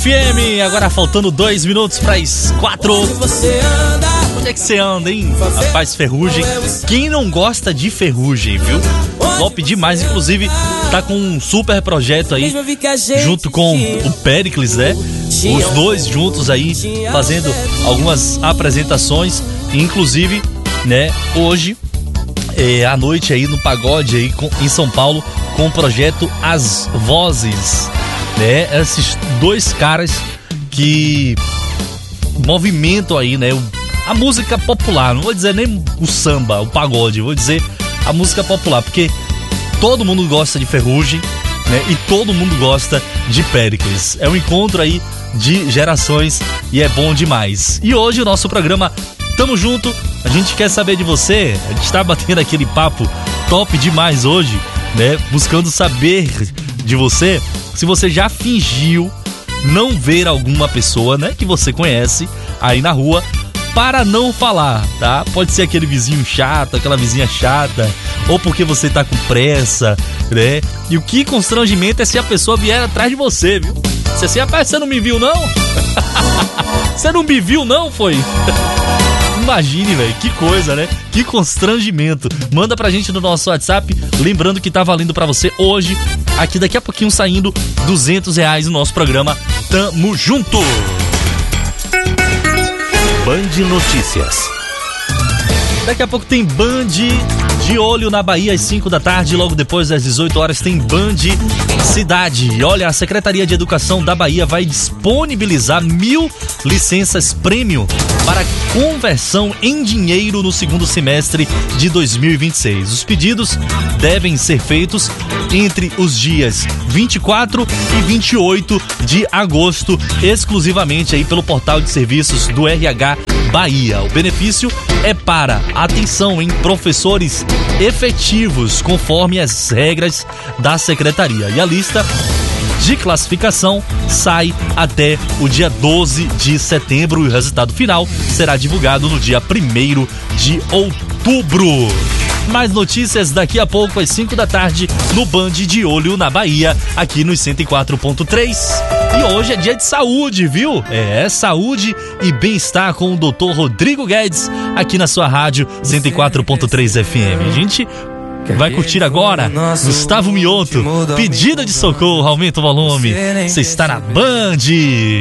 FM, agora faltando 2 minutos para as 4. Onde é que você anda, hein? Rapaz, Ferrugem. Quem não gosta de Ferrugem, viu? Top demais, inclusive tá com um super projeto aí, junto com o Péricles, né? Os dois juntos aí, fazendo algumas apresentações, inclusive, né, hoje, à noite aí no Pagode aí em São Paulo, com o projeto As Vozes, né? Esses dois caras que movimentam aí, né, a música popular, não vou dizer nem o samba, o pagode, vou dizer a música popular, porque todo mundo gosta de Ferrugem, né, e todo mundo gosta de Péricles. É um encontro aí de gerações e é bom demais. E hoje o nosso programa Tamo Junto, a gente quer saber de você, a gente tá batendo aquele papo top demais hoje, né, buscando saber de você se você já fingiu não ver alguma pessoa, né, que você conhece aí na rua, para não falar, tá? Pode ser aquele vizinho chato, aquela vizinha chata, ou porque você tá com pressa, né? E o que constrangimento é se a pessoa vier atrás de você, viu? Você assim, rapaz, você não me viu não? Você não me viu não, foi? Imagine, velho, que coisa, né? Que constrangimento. Manda pra gente no nosso WhatsApp, lembrando que tá valendo pra você hoje, aqui daqui a pouquinho saindo R$200 no nosso programa Tamo Junto. Band Notícias. Daqui a pouco tem Band de Olho na Bahia às 5 da tarde, logo depois das 18 horas tem Band Cidade. E olha, a Secretaria de Educação da Bahia vai disponibilizar 1.000 licenças prêmio para conversão em dinheiro no segundo semestre de 2026. Os pedidos devem ser feitos entre os dias 24 e 28 de agosto, exclusivamente aí pelo portal de serviços do RH Bahia. O benefício é para, atenção, em professores efetivos, conforme as regras da secretaria. E a lista de classificação sai até o dia 12 de setembro e o resultado final será divulgado no dia 1º de outubro. Mais notícias daqui a pouco às 5 da tarde no Band de Olho na Bahia, aqui nos 104.3. E hoje é dia de saúde, viu? É saúde e bem-estar com o Dr. Rodrigo Guedes, aqui na sua rádio 104.3 FM. A gente vai curtir agora Gustavo Mioto, Pedida de Socorro, aumenta o volume. Você está na Band.